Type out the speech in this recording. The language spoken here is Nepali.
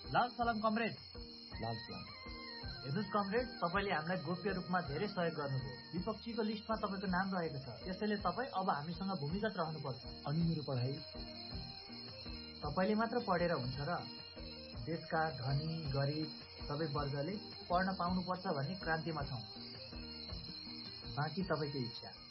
लाल सलाम कमरेड। लाल सलाम। हेर्नुहोस् कमरेड, तपाईँले हामीलाई गोप्य रूपमा धेरै सहयोग गर्नुभयो। विपक्षीको लिस्टमा तपाईँको नाम रहेको छ, त्यसैले तपाईँ अब हामीसँग भूमिगत रहनुपर्छ। अनि मेरो पढाइ? तपाईँले मात्र पढेर हुन्छ र? देशका धनी गरिब सबै वर्गले पढ्न पाउनुपर्छ भन्ने क्रान्तिमा छौँ। बाँकी तपाईँको इच्छा।